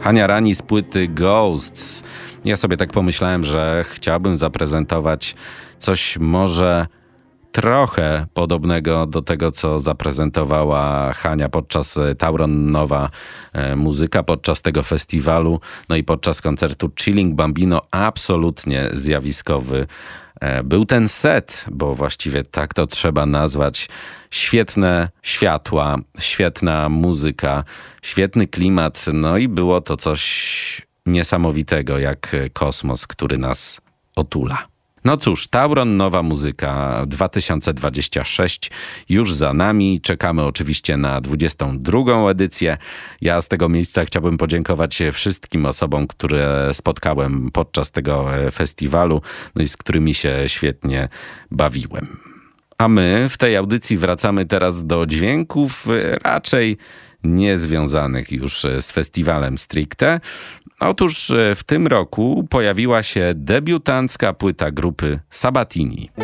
Hania Rani z płyty Ghosts. Ja sobie tak pomyślałem, że chciałbym zaprezentować coś może trochę podobnego do tego, co zaprezentowała Hania podczas Tauron Nowa Muzyka, podczas tego festiwalu, no i podczas koncertu Chilling Bambino. Absolutnie zjawiskowy był ten set, bo właściwie tak to trzeba nazwać. Świetne światła, świetna muzyka, świetny klimat, no i było to coś niesamowitego, jak kosmos, który nas otula. No cóż, Tauron Nowa Muzyka 2026 już za nami. Czekamy oczywiście na 22. edycję. Ja z tego miejsca chciałbym podziękować wszystkim osobom, które spotkałem podczas tego festiwalu, no i z którymi się świetnie bawiłem. A my w tej audycji wracamy teraz do dźwięków raczej niezwiązanych już z festiwalem stricte. Otóż w tym roku pojawiła się debiutancka płyta grupy Sabatini.